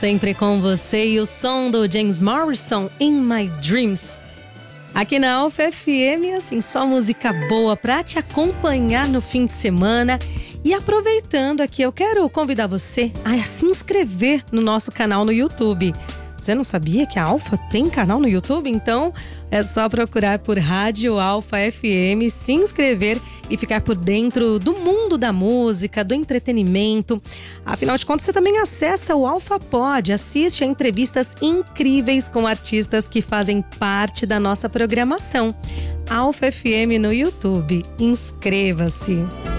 Sempre com você e o som do James Morrison, In My Dreams. Aqui na Alfa FM, assim, só música boa pra te acompanhar no fim de semana. E aproveitando aqui, eu quero convidar você a se inscrever no nosso canal no YouTube. Você não sabia que a Alfa tem canal no YouTube? Então é só procurar por Rádio Alfa FM, se inscrever e ficar por dentro do mundo da música, do entretenimento. Afinal de contas, você também acessa o Alfa Pod, assiste a entrevistas incríveis com artistas que fazem parte da nossa programação. Alfa FM no YouTube. Inscreva-se!